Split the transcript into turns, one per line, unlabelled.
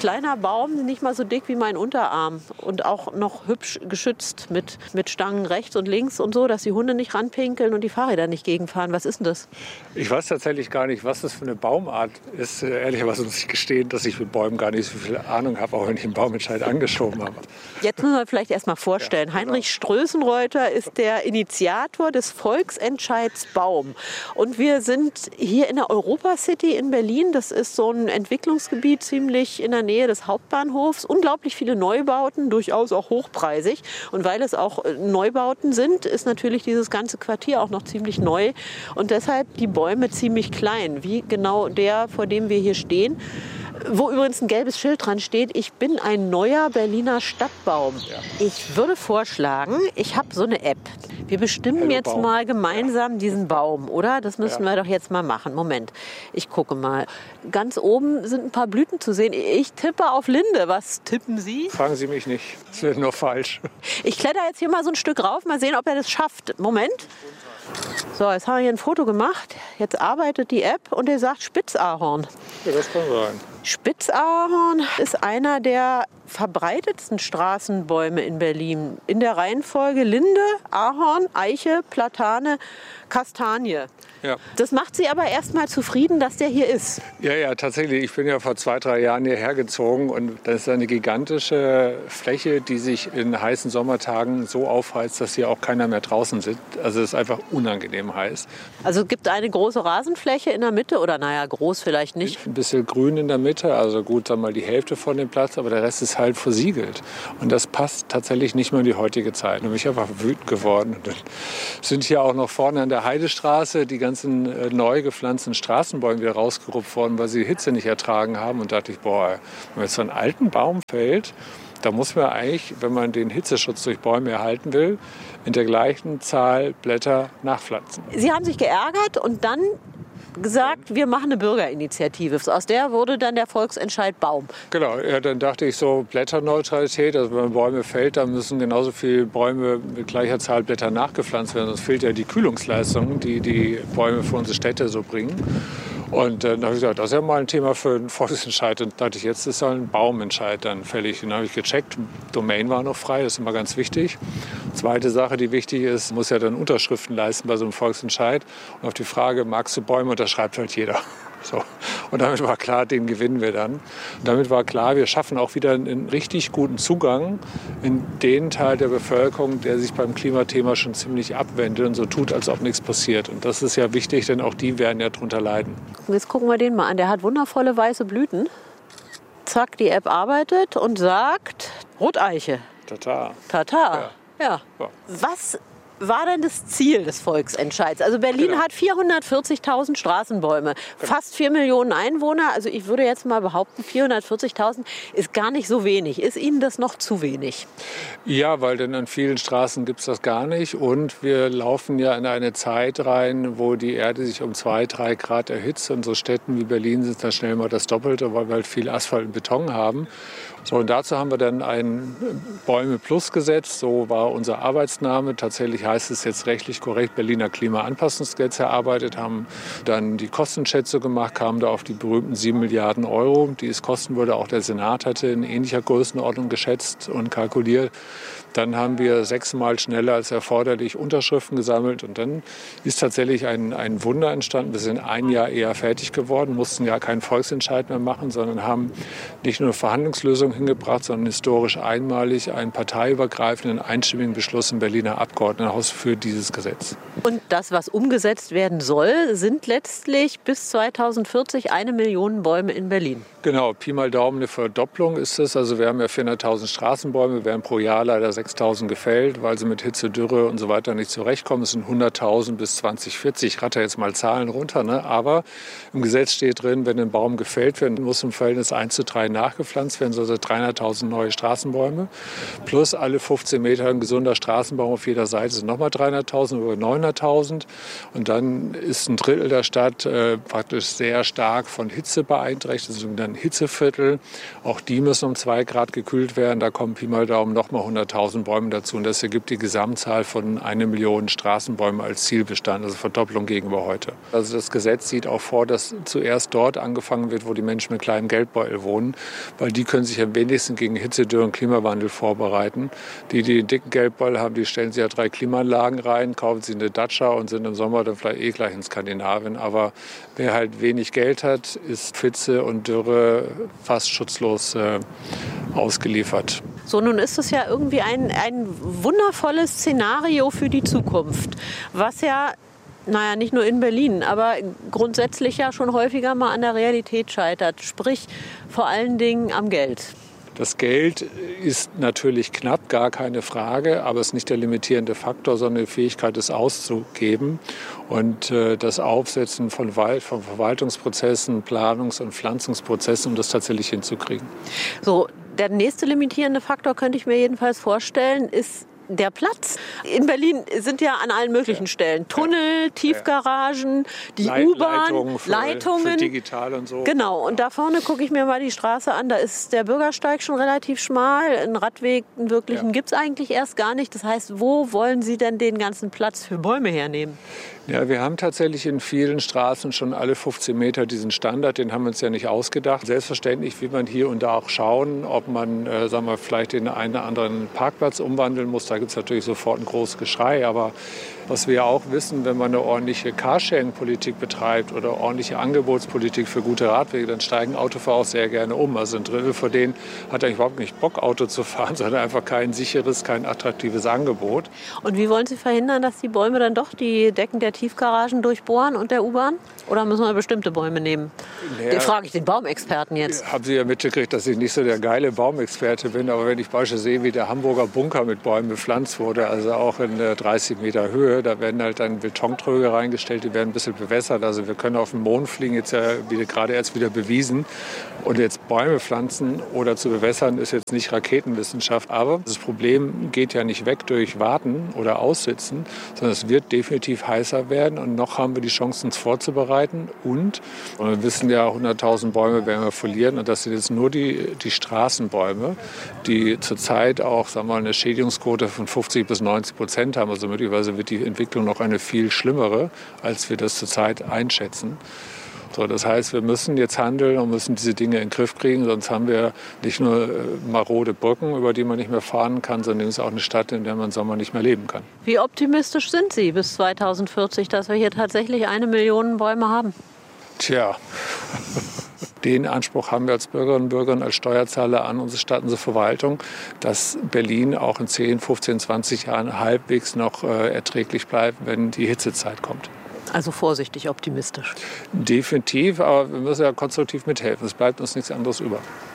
kleiner Baum, nicht mal so dick wie mein Unterarm und auch noch hübsch geschützt mit Stangen rechts und links und so, dass die Hunde nicht ranpinkeln und die Fahrräder nicht gegenfahren. Was ist denn das?
Ich weiß tatsächlich gar nicht, was das für eine Baumart ist. Ehrlicherweise muss ich gestehen, dass ich mit Bäumen gar nicht so viel Ahnung habe, auch wenn ich den Baumentscheid angeschoben habe.
Jetzt müssen wir vielleicht erst mal vorstellen. Ja, Heinrich Strößenreuter ist der Initiator des Volksentscheids Baum. Und wir sind hier in der Europa City in Berlin. Das ist so ein Entwicklungsgebiet ziemlich in der Nähe des Hauptbahnhofs. Unglaublich viele Neubauten, durchaus auch hochpreisig. Und weil es auch Neubauten sind, ist natürlich dieses ganze Quartier auch noch ziemlich neu. Und deshalb die Bäume ziemlich klein, wie genau der, vor dem wir hier stehen. Wo übrigens ein gelbes Schild dran steht, ich bin ein neuer Berliner Stadtbaum. Ja. Ich würde vorschlagen, ich habe so eine App. Wir bestimmen jetzt Baum. Mal gemeinsam diesen Baum, oder? Das müssen wir doch jetzt mal machen. Moment, ich gucke mal. Ganz oben sind ein paar Blüten zu sehen. Ich tippe auf Linde. Was tippen Sie?
Fragen Sie mich nicht. Das wäre nur falsch.
Ich kletter jetzt hier mal so ein Stück rauf, mal sehen, ob er das schafft. Moment. So, jetzt haben wir hier ein Foto gemacht. Jetzt arbeitet die App und er sagt Spitzahorn.
Ja, das kann sein.
Spitzahorn ist einer der verbreitetsten Straßenbäume in Berlin. In der Reihenfolge Linde, Ahorn, Eiche, Platane, Kastanie. Ja. Das macht Sie aber erst mal zufrieden, dass der hier ist.
Ja, tatsächlich. Ich bin ja vor 2-3 Jahren hierher gezogen und das ist eine gigantische Fläche, die sich in heißen Sommertagen so aufheizt, dass hier auch keiner mehr draußen sitzt. Also es ist einfach unangenehm heiß.
Also es gibt eine große Rasenfläche in der Mitte oder naja, groß vielleicht nicht?
Ein bisschen grün in der Mitte, also gut, sagen wir mal die Hälfte von dem Platz, aber der Rest ist halt versiegelt. Und das passt tatsächlich nicht mehr in die heutige Zeit. Und ich bin einfach wütend geworden. Und dann sind hier auch noch vorne an der Heidestraße die ganzen neu gepflanzten Straßenbäume wieder rausgerupft worden, weil sie die Hitze nicht ertragen haben. Und da dachte ich, boah, wenn man jetzt so einen alten Baum fällt, da muss man eigentlich, wenn man den Hitzeschutz durch Bäume erhalten will, in der gleichen Zahl Blätter nachpflanzen.
Sie haben sich geärgert und dann gesagt, wir machen eine Bürgerinitiative. Aus der wurde dann der Volksentscheid Baum.
Genau, ja, dann dachte ich so Blätterneutralität, also wenn man Bäume fällt, dann müssen genauso viele Bäume mit gleicher Zahl Blätter nachgepflanzt werden. Sonst fehlt ja die Kühlungsleistung, die die Bäume für unsere Städte so bringen. Und dann habe ich gesagt, das ist ja mal ein Thema für einen Volksentscheid. Und dachte ich, jetzt ist ein Baumentscheid dann fällig. Und dann habe ich gecheckt, Domain war noch frei, das ist immer ganz wichtig. Zweite Sache, die wichtig ist, muss ja dann Unterschriften leisten bei so einem Volksentscheid. Und auf die Frage, magst du Bäume, unterschreibt halt jeder. So. Und damit war klar, den gewinnen wir dann. Und damit war klar, wir schaffen auch wieder einen richtig guten Zugang in den Teil der Bevölkerung, der sich beim Klimathema schon ziemlich abwendet und so tut, als ob nichts passiert. Und das ist ja wichtig, denn auch die werden ja drunter leiden.
Jetzt gucken wir den mal an. Der hat wundervolle weiße Blüten. Zack, die App arbeitet und sagt Roteiche. Tata. Ja. Was war denn das Ziel des Volksentscheids? Also Berlin hat 440.000 Straßenbäume, fast 4 Millionen Einwohner. Also ich würde jetzt mal behaupten, 440.000 ist gar nicht so wenig. Ist Ihnen das noch zu wenig?
Ja, weil denn an vielen Straßen gibt es das gar nicht. Und wir laufen ja in eine Zeit rein, wo die Erde sich um 2-3 Grad erhitzt. Und so Städten wie Berlin sind da schnell mal das Doppelte, weil wir halt viel Asphalt und Beton haben. So, und dazu haben wir dann ein Bäume Plus gesetzt. So war unser Arbeitsname. Tatsächlich heißt es jetzt rechtlich korrekt Berliner Klimaanpassungsgesetz erarbeitet, haben dann die Kostenschätze gemacht, kamen da auf die berühmten 7 Milliarden Euro, die es kosten würde. Auch der Senat hatte in ähnlicher Größenordnung geschätzt und kalkuliert. Dann haben wir 6-mal schneller als erforderlich Unterschriften gesammelt und dann ist tatsächlich ein Wunder entstanden. Wir sind ein Jahr eher fertig geworden, mussten ja keinen Volksentscheid mehr machen, sondern haben nicht nur eine Verhandlungslösung hingebracht, sondern historisch einmalig einen parteiübergreifenden einstimmigen Beschluss im Berliner Abgeordnetenhaus für dieses Gesetz.
Und das, was umgesetzt werden soll, sind letztlich bis 2040 1 Million Bäume in Berlin.
Genau, Pi mal Daumen eine Verdopplung ist es. Also wir haben ja 400.000 Straßenbäume, werden pro Jahr leider 6.000 gefällt, weil sie mit Hitze, Dürre und so weiter nicht zurechtkommen. Es sind 100.000 bis 2040. Ich ratter jetzt mal Zahlen runter, ne? Aber im Gesetz steht drin, wenn ein Baum gefällt wird, muss im Verhältnis 1:3 nachgepflanzt werden, also 300.000 neue Straßenbäume. Plus alle 15 Meter ein gesunder Straßenbaum auf jeder Seite sind sind nochmal 300.000, über 900.000. Und dann ist ein Drittel der Stadt praktisch sehr stark von Hitze beeinträchtigt, das sogenannte Hitzeviertel. Auch die müssen um 2 Grad gekühlt werden. Da kommen Pi mal Daumen nochmal 100.000 Bäume dazu. Und das ergibt die Gesamtzahl von 1 Million Straßenbäume als Zielbestand, also Verdopplung gegenüber heute. Also das Gesetz sieht auch vor, dass zuerst dort angefangen wird, wo die Menschen mit kleinem Geldbeutel wohnen, weil die können sich am wenigsten gegen Hitze, Dürre und Klimawandel vorbereiten. Die den dicken Geldbeutel haben, die stellen sich ja 3 Klimaanlagen rein, kaufen sich eine Dacia und sind im Sommer dann vielleicht gleich in Skandinavien. Aber wer halt wenig Geld hat, ist Hitze und Dürre fast schutzlos ausgeliefert.
So, nun ist es ja irgendwie ein wundervolles Szenario für die Zukunft, was ja, naja, nicht nur in Berlin, aber grundsätzlich ja schon häufiger mal an der Realität scheitert, sprich vor allen Dingen am Geld.
Das Geld ist natürlich knapp, gar keine Frage, aber es ist nicht der limitierende Faktor, sondern die Fähigkeit, es auszugeben und das Aufsetzen von Verwaltungsprozessen, Planungs- und Pflanzungsprozessen, um das tatsächlich hinzukriegen.
So, der nächste limitierende Faktor, könnte ich mir jedenfalls vorstellen, ist der Platz. In Berlin sind ja an allen möglichen Stellen Tunnel, Tiefgaragen, die U-Bahn, Leitungen.
Für digital und so.
Genau, und da vorne gucke ich mir mal die Straße an. Da ist der Bürgersteig schon relativ schmal. Einen Radweg, einen wirklichen, gibt es eigentlich erst gar nicht. Das heißt, wo wollen Sie denn den ganzen Platz für Bäume hernehmen?
Ja, wir haben tatsächlich in vielen Straßen schon alle 15 Meter diesen Standard. Den haben wir uns ja nicht ausgedacht. Selbstverständlich will man hier und da auch schauen, ob man sagen wir, vielleicht den einen oder anderen Parkplatz umwandeln muss. Da gibt es natürlich sofort ein großes Geschrei. Aber was wir auch wissen, wenn man eine ordentliche Carsharing-Politik betreibt oder ordentliche Angebotspolitik für gute Radwege, dann steigen Autofahrer auch sehr gerne um. Also ein Drittel von denen hat eigentlich überhaupt nicht Bock, Auto zu fahren, sondern einfach kein sicheres, kein attraktives Angebot.
Und wie wollen Sie verhindern, dass die Bäume dann doch die Decken der Tiefgaragen durchbohren und der U-Bahn? Oder müssen wir bestimmte Bäume nehmen? Den frage ich den Baumexperten jetzt.
Haben Sie ja mitgekriegt, dass ich nicht so der geile Baumexperte bin. Aber wenn ich beispielsweise sehe, wie der Hamburger Bunker mit Bäumen bepflanzt wurde, also auch in 30 Meter Höhe, da werden halt dann Betontröge reingestellt, die werden ein bisschen bewässert. Also wir können auf den Mond fliegen, jetzt ja gerade erst wieder bewiesen. Und jetzt Bäume pflanzen oder zu bewässern, ist jetzt nicht Raketenwissenschaft. Aber das Problem geht ja nicht weg durch Warten oder Aussitzen, sondern es wird definitiv heißer werden. Und noch haben wir die Chance, uns vorzubereiten. Und wir wissen ja, 100.000 Bäume werden wir verlieren. Und das sind jetzt nur die Straßenbäume, die zurzeit auch sagen wir mal, eine Schädigungsquote von 50-90% haben. Also möglicherweise wird die Entwicklung noch eine viel schlimmere, als wir das zurzeit einschätzen. So, das heißt, wir müssen jetzt handeln und müssen diese Dinge in den Griff kriegen, sonst haben wir nicht nur marode Brücken, über die man nicht mehr fahren kann, sondern es ist auch eine Stadt, in der man im Sommer nicht mehr leben kann.
Wie optimistisch sind Sie bis 2040, dass wir hier tatsächlich 1 Million Bäume haben?
Tja, den Anspruch haben wir als Bürgerinnen und Bürger, als Steuerzahler an unsere Stadt, unsere Verwaltung, dass Berlin auch in 10, 15, 20 Jahren halbwegs noch erträglich bleibt, wenn die Hitzezeit kommt.
Also vorsichtig optimistisch.
Definitiv, aber wir müssen ja konstruktiv mithelfen. Es bleibt uns nichts anderes über.